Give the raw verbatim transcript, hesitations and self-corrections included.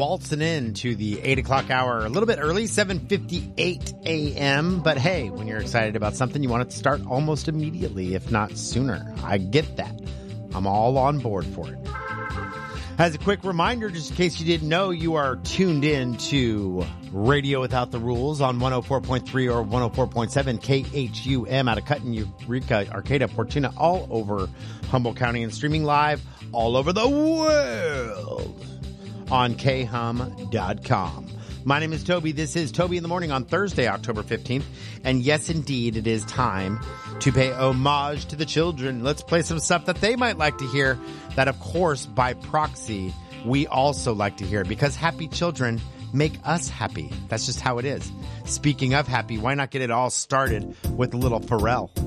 waltzing into the eight o'clock hour, a little bit early, seven fifty-eight a.m. But hey, when you're excited about something, you want it to start almost immediately, if not sooner. I get that. I'm all on board for it. As a quick reminder, just in case you didn't know, you are tuned in to Radio Without the Rules on one oh four point three or one oh four point seven K H U M out of Cutton, Eureka, Arcata, Fortuna, all over Humboldt County, and streaming live all over the world on K hum dot com. My name is Toby. This is Toby in the Morning on Thursday, October fifteenth. And yes, indeed, it is time to pay homage to the children. Let's play some stuff that they might like to hear that, of course, by proxy, we also like to hear, because happy children make us happy. That's just how it is. Speaking of happy, why not get it all started with a little Pharrell?